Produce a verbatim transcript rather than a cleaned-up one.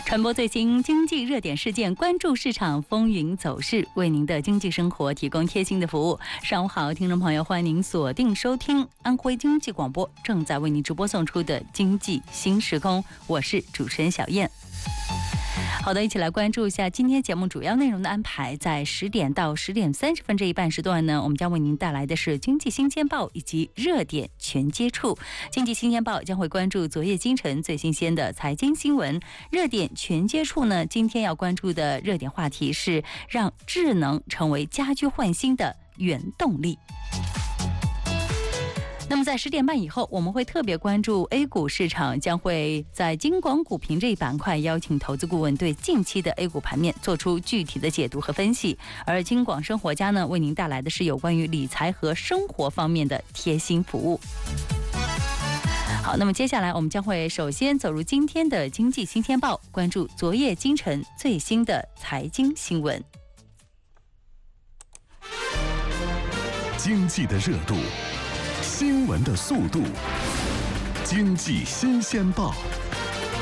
传播最新经济热点事件，关注市场风云走势，为您的经济生活提供贴心的服务。上午好，听众朋友，欢迎您锁定收听安徽经济广播正在为您直播送出的经济新时空，我是主持人小燕。好的，一起来关注一下今天节目主要内容的安排。在十点到十点三十分这一半时段呢，我们将为您带来的是经济新鲜报以及热点全接触。经济新鲜报将会关注昨夜今晨最新鲜的财经新闻，热点全接触呢，今天要关注的热点话题是让智能成为家居换新的原动力。那么在十点半以后，我们会特别关注 A 股市场，将会在金广股评这一板块邀请投资顾问对近期的 A 股盘面做出具体的解读和分析。而金广生活家呢，为您带来的是有关于理财和生活方面的贴心服务。好，那么接下来我们将会首先走入今天的经济新鲜报，关注昨夜今晨最新的财经新闻。 经济的热度，新闻的速度，经济新鲜报